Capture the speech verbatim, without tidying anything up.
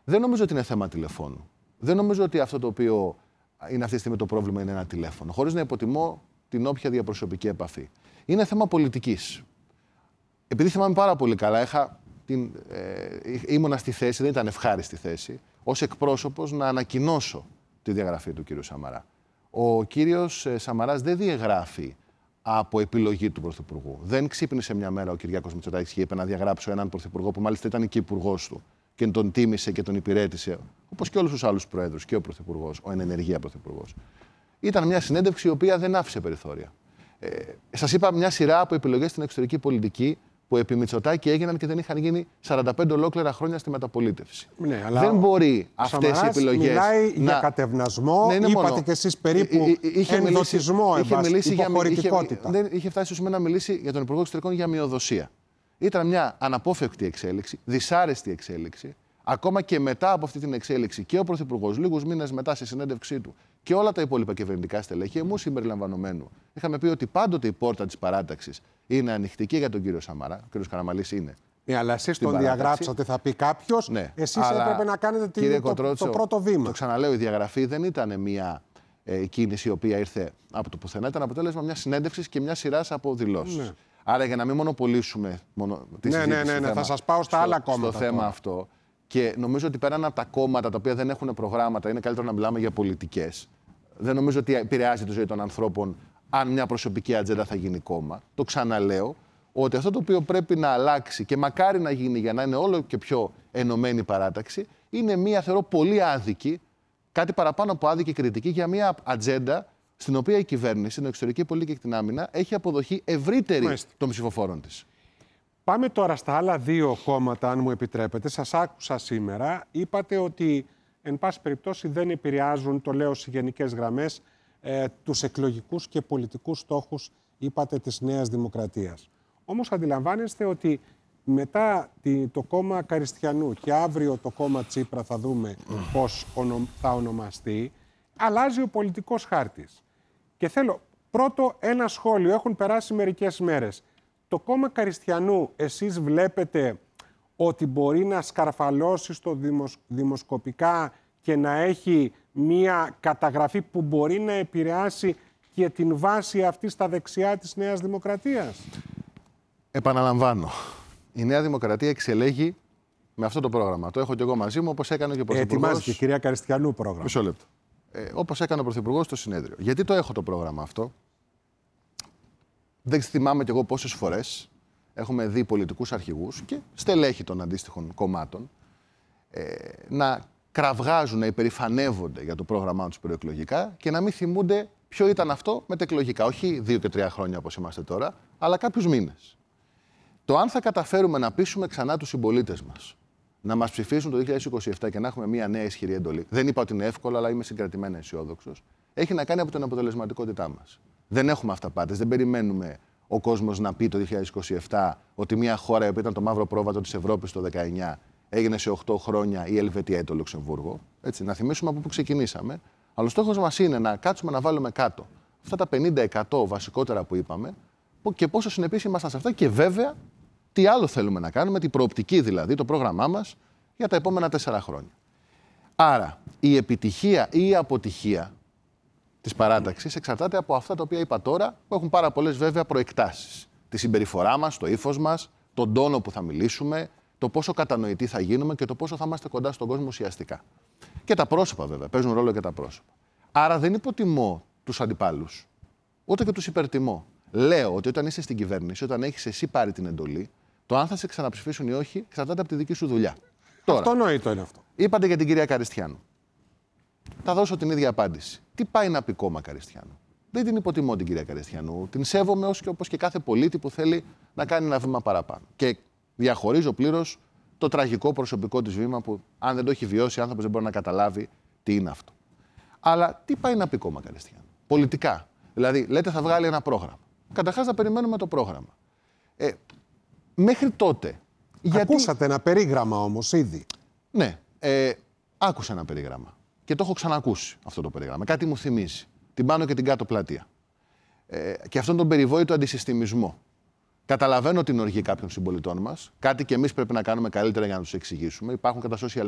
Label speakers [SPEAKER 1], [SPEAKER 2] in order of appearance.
[SPEAKER 1] Δεν νομίζω ότι είναι θέμα τηλεφώνου. Δεν νομίζω ότι αυτό το οποίο είναι αυτή τη στιγμή το πρόβλημα είναι ένα τηλέφωνο. Χωρίς να υποτιμώ την όποια διαπροσωπική επαφή. Είναι θέμα πολιτικής. Επειδή θυμάμαι πάρα πολύ καλά, είχα την, ε, ήμουνα στη θέση, δεν ήταν ευχάριστη θέση, ως εκπρόσωπος να ανακοινώσω τη διαγραφή του κύριου Σαμαρά. Ο κύριος Σαμαράς δεν διαγράφει από επιλογή του Πρωθυπουργού. Δεν ξύπνησε μια μέρα ο Κυριάκος Μητσοτάκης και είπε να διαγράψω έναν Πρωθυπουργό που μάλιστα ήταν και υπουργός του και τον τίμησε και τον υπηρέτησε, όπως και όλους τους άλλους προέδρους και ο Πρωθυπουργός, ο εν ενεργεία Πρωθυπουργός. Ήταν μια συνέντευξη η οποία δεν άφησε περιθώρια. Ε, σας είπα μια σειρά από επιλογές στην εξωτερική πολιτική που επί Μητσοτάκη έγιναν και δεν είχαν γίνει σαράντα πέντε ολόκληρα χρόνια στη μεταπολίτευση.
[SPEAKER 2] Ναι, αλλά
[SPEAKER 1] δεν μπορεί αυτές οι επιλογές.
[SPEAKER 2] Μιλάει
[SPEAKER 1] να...
[SPEAKER 2] για κατευνασμό,
[SPEAKER 1] ναι,
[SPEAKER 2] είπατε
[SPEAKER 1] μόνο...
[SPEAKER 2] και εσείς περίπου
[SPEAKER 1] είχε
[SPEAKER 2] ενδοτισμό,
[SPEAKER 1] είχε μιλήσει για
[SPEAKER 2] υποχωρητικότητα.
[SPEAKER 1] είχε, δεν είχε φτάσει στο να μιλήσει για τον Υπουργό Εξωτερικών για μειοδοσία. Ήταν μια αναπόφευκτη εξέλιξη, δυσάρεστη εξέλιξη. Ακόμα και μετά από αυτή την εξέλιξη και ο Πρωθυπουργός, λίγους μήνες μετά στη συνέντευξή του και όλα τα υπόλοιπα κυβερνητικά στελέχη, εμού συμπεριλαμβανομένου, είχαμε πει ότι πάντοτε η πόρτα της παράταξης είναι ανοιχτή και για τον κύριο Σαμαρά. Ο κύριος Καραμανλής είναι.
[SPEAKER 2] Ναι, αλλά εσείς τον
[SPEAKER 1] παράταξη.
[SPEAKER 2] διαγράψατε, θα πει κάποιος.
[SPEAKER 1] Ναι,
[SPEAKER 2] εσείς έπρεπε να κάνετε τη, το,
[SPEAKER 1] Κοτρότσο,
[SPEAKER 2] το πρώτο βήμα.
[SPEAKER 1] Το ξαναλέω, η διαγραφή δεν ήταν μια ε, κίνηση η οποία ήρθε από το πουθενά, ήταν αποτέλεσμα μια συνέντευξη και μια σειρά από δηλώσεις. Ναι. Άρα, για να μην μονοπολίσουμε μόνο τη συζήτηση.
[SPEAKER 2] Ναι, ναι, ναι, ναι,
[SPEAKER 1] θέμα,
[SPEAKER 2] θα σας πάω στα
[SPEAKER 1] στο,
[SPEAKER 2] άλλα κόμματα.
[SPEAKER 1] Στο θέμα τώρα. Αυτό. Και νομίζω ότι πέραν από τα κόμματα τα οποία δεν έχουν προγράμματα, είναι καλύτερο να μιλάμε για πολιτικές. Δεν νομίζω ότι επηρεάζει τη ζωή των ανθρώπων αν μια προσωπική ατζέντα θα γίνει κόμμα. Το ξαναλέω ότι αυτό το οποίο πρέπει να αλλάξει και μακάρι να γίνει για να είναι όλο και πιο ενωμένη η παράταξη, είναι μια, θεωρώ, πολύ άδικη, κάτι παραπάνω από άδικη κριτική για μια ατζέντα στην οποία η κυβέρνηση, την εξωτερική πολιτική και την άμυνα, έχει αποδοχή ευρύτερη Μάλιστα. των ψηφοφόρων της.
[SPEAKER 2] Πάμε τώρα στα άλλα δύο κόμματα, αν μου επιτρέπετε. Σας άκουσα σήμερα. Είπατε ότι, εν πάση περιπτώσει, δεν επηρεάζουν, το λέω σε γενικές γραμμές, ε, τους εκλογικούς και πολιτικούς στόχους, είπατε, της Νέας Δημοκρατίας. Όμως αντιλαμβάνεστε ότι μετά το κόμμα Καριστιανού και αύριο το κόμμα Τσίπρα, θα δούμε mm. πώς θα ονομαστεί, αλλάζει ο πολιτικός χάρτης. Και θέλω πρώτο ένα σχόλιο. Έχουν περάσει μερικές μέρες. Το κόμμα Καριστιανού, εσείς βλέπετε ότι μπορεί να σκαρφαλώσει στο δημοσ... δημοσκοπικά και να έχει μία καταγραφή που μπορεί να επηρεάσει και την βάση αυτή στα δεξιά της Νέας Δημοκρατίας?
[SPEAKER 1] Επαναλαμβάνω, η Νέα Δημοκρατία εξελέγει με αυτό το πρόγραμμα. Το έχω και εγώ μαζί μου, όπως έκανε και ο Πρωθυπουργός.
[SPEAKER 2] Ετοιμάζει και η κυρία Καριστιανού πρόγραμμα.
[SPEAKER 1] Μισό λεπτό. Ε, όπως έκανε ο Πρωθυπουργός στο συνέδριο. Γιατί το έχω το πρόγραμμα αυτό? Δεν θυμάμαι κι εγώ πόσες φορές έχουμε δει πολιτικούς αρχηγούς και στελέχη των αντίστοιχων κομμάτων ε, να κραυγάζουν, να υπερηφανεύονται για το πρόγραμμά τους προεκλογικά και να μην θυμούνται ποιο ήταν αυτό μετεκλογικά. Όχι δύο και τρία χρόνια όπως είμαστε τώρα, αλλά κάποιους μήνες. Το αν θα καταφέρουμε να πείσουμε ξανά τους συμπολίτες μας να μας ψηφίσουν το δύο χιλιάδες είκοσι επτά και να έχουμε μια νέα ισχυρή εντολή, δεν είπα ότι είναι εύκολο, αλλά είμαι συγκρατημένα αισιόδοξος, έχει να κάνει από την αποτελεσματικότητά μας. Δεν έχουμε αυταπάτες, δεν περιμένουμε ο κόσμος να πει το δύο χιλιάδες είκοσι επτά ότι μια χώρα η οποία ήταν το μαύρο πρόβατο της Ευρώπης το δεκαεννιά έγινε σε οκτώ χρόνια η Ελβετία ή το Λουξεμβούργο. Έτσι, να θυμίσουμε από πού ξεκινήσαμε. Αλλά ο στόχος μας είναι να κάτσουμε να βάλουμε κάτω αυτά τα πενήντα τοις εκατό βασικότερα που είπαμε και πόσο συνεπείς ήμασταν σε αυτά και βέβαια τι άλλο θέλουμε να κάνουμε, την προοπτική δηλαδή, το πρόγραμμά μας για τα επόμενα τέσσερα χρόνια. Άρα η επιτυχία ή η αποτυχία της παράταξης εξαρτάται από αυτά τα οποία είπα τώρα, που έχουν πάρα πολλές βέβαια προεκτάσεις. Τη συμπεριφορά μας, το ύφος μας, τον τόνο που θα μιλήσουμε, το πόσο κατανοητοί θα γίνουμε και το πόσο θα είμαστε κοντά στον κόσμο ουσιαστικά. Και τα πρόσωπα βέβαια, παίζουν ρόλο και τα πρόσωπα. Άρα δεν υποτιμώ τους αντιπάλους, ούτε και τους υπερτιμώ. Λέω ότι όταν είσαι στην κυβέρνηση, όταν έχεις εσύ πάρει την εντολή, το αν θα σε ξαναψηφίσουν ή όχι εξαρτάται από τη δική σου δουλειά. Τώρα,
[SPEAKER 2] αυτονόητο είναι αυτό.
[SPEAKER 1] Είπατε για την κυρία Καριστιανού. Θα δώσω την ίδια απάντηση. Τι πάει να πει κόμμα Καριστιανού? Δεν την υποτιμώ την κυρία Καριστιανού. Την σέβομαι όπως και κάθε πολίτη που θέλει να κάνει ένα βήμα παραπάνω. Και διαχωρίζω πλήρως το τραγικό προσωπικό της βήμα που, αν δεν το έχει βιώσει, ο άνθρωπος δεν μπορεί να καταλάβει τι είναι αυτό. Αλλά τι πάει να πει κόμμα Καριστιανού? Πολιτικά. Δηλαδή, λέτε θα βγάλει ένα πρόγραμμα. Καταρχάς, να περιμένουμε το πρόγραμμα. Ε, μέχρι τότε. Γιατί...
[SPEAKER 2] Ακούσατε ένα περίγραμμα όμως ήδη.
[SPEAKER 1] Ναι, ε, άκουσα ένα περίγραμμα. Και το έχω ξανακούσει αυτό το περίγραμμα. Κάτι μου θυμίζει. Την πάνω και την κάτω πλατεία. Ε, και αυτόν τον περιβόητο αντισυστημισμό. Καταλαβαίνω την οργή κάποιων συμπολιτών μας. Κάτι και εμείς πρέπει να κάνουμε καλύτερα για να τους εξηγήσουμε. Υπάρχουν και τα social